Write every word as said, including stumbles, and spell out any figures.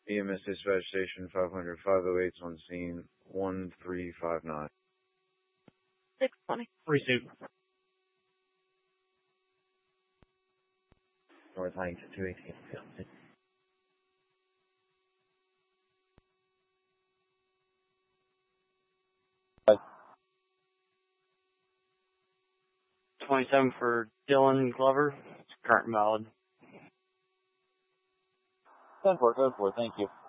E M S dispatch station five hundred, five oh eight's on scene, one three five nine. six twenty. Receive. North Huntington two eighteen. twenty-seven for Dylan Glover. It's current and valid. ten four, ten four, thank you.